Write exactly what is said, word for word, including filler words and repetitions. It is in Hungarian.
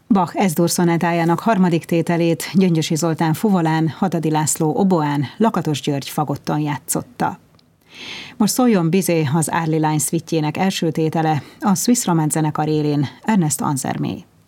Bach Es-dur szonátájának harmadik tételét Gyöngyösi Zoltán fuvolán, Hadadi László oboán, Lakatos György fagotton játszotta. Most szóljon Bizet az Árli Lány szvittjének első tétele, a Swiss Romance zenekar élén Ernest Ansermet.